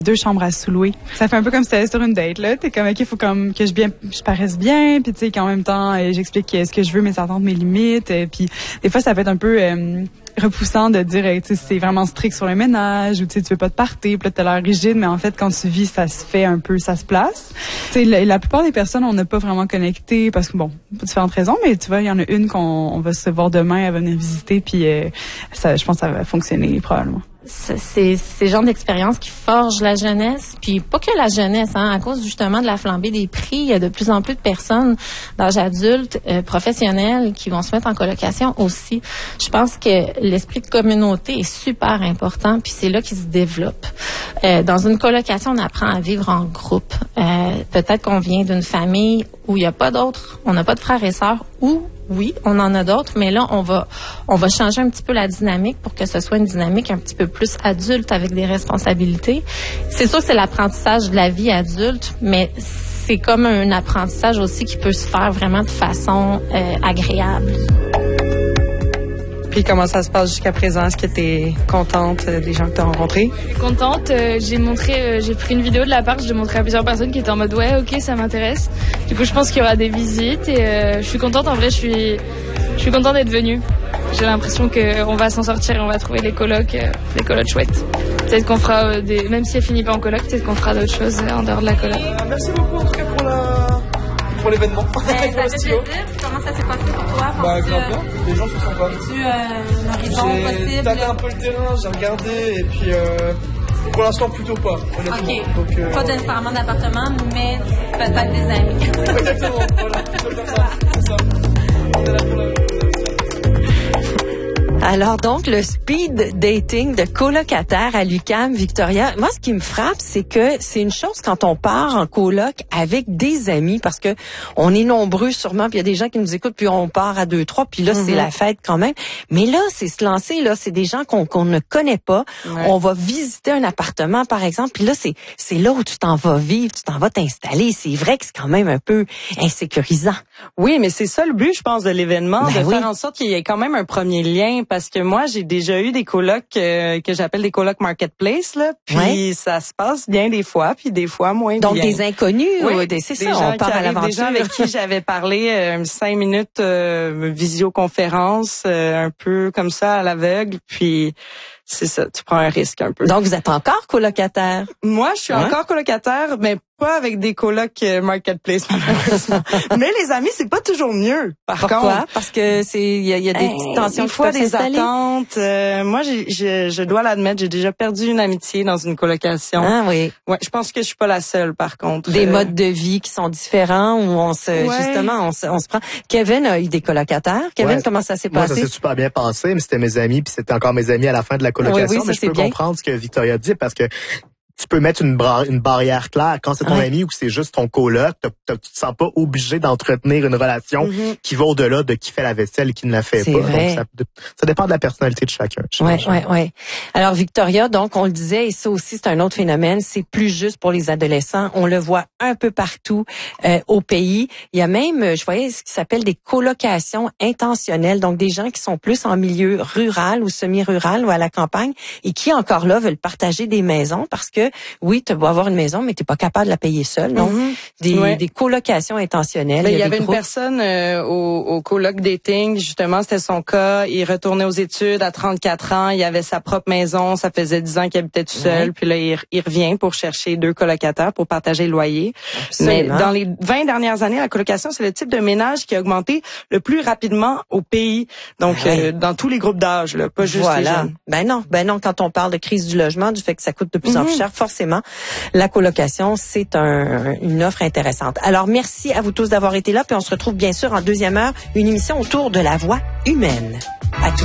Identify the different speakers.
Speaker 1: 2 chambres à sous-louer. Ça fait un peu comme si c'était sur une date, là. T'es comme, OK, faut comme que je paraisse bien, puis tu sais, qu'en même temps, j'explique ce que je veux, mes attentes, mes limites. Puis des fois, ça peut être un peu repoussant de dire, tu sais, c'est vraiment strict sur le ménage, ou tu sais, tu veux pas te partir, puis là, t'as l'air rigide, mais en fait, quand tu vis, ça se fait un peu, ça se place. Tu sais, la plupart des personnes, on n'a pas vraiment connecté, parce que bon, pour différentes raisons, mais tu vois, il y en a une qu'on va se voir demain, elle va venir visiter, puis ça, je pense que ça va fonctionner, probablement.
Speaker 2: C'est ces genres d'expériences qui forgent la jeunesse, puis pas que la jeunesse, à cause justement de la flambée des prix, il y a de plus en plus de personnes d'âge adulte, professionnels, qui vont se mettre en colocation aussi. Je pense que l'esprit de communauté est super important, puis c'est là qu'il se développe. Dans une colocation, on apprend à vivre en groupe. Peut-être qu'on vient d'une famille où il y a pas d'autres, on n'a pas de frères et sœurs, ou oui, on en a d'autres, mais là, on va changer un petit peu la dynamique pour que ce soit une dynamique un petit peu plus adulte avec des responsabilités. C'est sûr que c'est l'apprentissage de la vie adulte, mais c'est comme un apprentissage aussi qui peut se faire vraiment de façon agréable.
Speaker 3: Puis comment ça se passe jusqu'à présent? Est-ce que tu es contente des gens que tu as rencontrés?
Speaker 4: Je suis contente. J'ai pris une vidéo de l'appart, je l'ai montré à plusieurs personnes qui étaient en mode ouais, ok, ça m'intéresse. Du coup, je pense qu'il y aura des visites et je suis contente. En vrai, je suis contente d'être venue. J'ai l'impression qu'on va s'en sortir et on va trouver les colocs chouettes. Peut-être qu'on fera même si elle finit pas en coloc, peut-être qu'on fera d'autres choses en dehors de la coloc.
Speaker 5: Merci beaucoup en tout cas pour l'événement.
Speaker 2: Ça fait plaisir. Comment ça s'est passé pour toi?
Speaker 5: Grave bien. Les gens sont sympas.
Speaker 2: Tu un horizon possible?
Speaker 5: J'ai tâté un peu le terrain, j'ai regardé et puis pour l'instant plutôt pas, honnêtement.
Speaker 2: OK.
Speaker 5: Donc,
Speaker 2: pas nécessairement d'appartement, mais peut-être des amis.
Speaker 5: Exactement, voilà. C'est ça. On est là pour la...
Speaker 6: Alors donc, le speed dating de colocataire à l'UQAM, Victoria, moi, ce qui me frappe, c'est que c'est une chose quand on part en coloc avec des amis, parce que on est nombreux sûrement, puis il y a des gens qui nous écoutent, puis on part à 2, 3, puis là, c'est la fête quand même. Mais là, c'est se lancer, là, c'est des gens qu'on ne connaît pas. Ouais. On va visiter un appartement, par exemple, puis là, c'est là où tu t'en vas vivre, tu t'en vas t'installer. C'est vrai que c'est quand même un peu insécurisant.
Speaker 3: Oui, mais c'est ça le but, je pense, de l'événement, faire en sorte qu'il y ait quand même un premier lien. Parce que moi, j'ai déjà eu des colocs que j'appelle des colocs marketplace, là. Puis ça se passe bien des fois, puis des fois moins bien.
Speaker 6: Donc des inconnus, c'est ça, on part à l'aventure.
Speaker 3: Des gens avec qui j'avais parlé 5 minutes visioconférence, un peu comme ça à l'aveugle, puis c'est ça, tu prends un risque un peu.
Speaker 6: Donc vous êtes encore colocataire?
Speaker 3: Moi, je suis encore colocataire, mais pas avec des colocs marketplace malheureusement. Mais les amis, c'est pas toujours mieux.
Speaker 6: Pourquoi? Parce que il y a des petites tensions,
Speaker 3: des fois des attentes. Moi, je dois l'admettre, j'ai déjà perdu une amitié dans une colocation.
Speaker 6: Ah oui.
Speaker 3: Ouais, je pense que je suis pas la seule par contre.
Speaker 6: Des modes de vie qui sont différents où on se prend. Kevin a eu des colocataires. Kevin, comment ça s'est passé?
Speaker 7: Moi, ça s'est super bien passé, mais c'était mes amis, puis c'était encore mes amis à la fin de la colocation. Mais je peux comprendre ce que Victoria dit parce que tu peux mettre une barrière claire quand c'est ton ami ou que c'est juste ton coloc. Tu te sens pas obligé d'entretenir une relation qui va au-delà de qui fait la vaisselle et qui ne la fait pas.
Speaker 6: Vrai.
Speaker 7: Donc ça dépend de la personnalité de chacun.
Speaker 6: Ouais. Alors Victoria, donc on le disait, et ça aussi c'est un autre phénomène, c'est plus juste pour les adolescents. On le voit un peu partout au pays. Il y a même, je voyais ce qui s'appelle des colocations intentionnelles, donc des gens qui sont plus en milieu rural ou semi-rural ou à la campagne et qui encore là veulent partager des maisons parce que oui, tu vas avoir une maison, mais tu n'es pas capable de la payer seule. Donc, des colocations intentionnelles.
Speaker 3: Il y avait une personne au coloc dating, justement, c'était son cas. Il retournait aux études à 34 ans. Il avait sa propre maison. Ça faisait 10 ans qu'il habitait tout seul. Puis là, il revient pour chercher 2 colocataires pour partager le loyer. Absolument. Mais dans les 20 dernières années, la colocation, c'est le type de ménage qui a augmenté le plus rapidement au pays. Donc, dans tous les groupes d'âge, là, pas juste les jeunes.
Speaker 6: Ben non. Quand on parle de crise du logement, du fait que ça coûte de plus en plus cher, forcément, la colocation, c'est une offre intéressante. Alors, merci à vous tous d'avoir été là, puis on se retrouve bien sûr en deuxième heure, une émission autour de la voix humaine.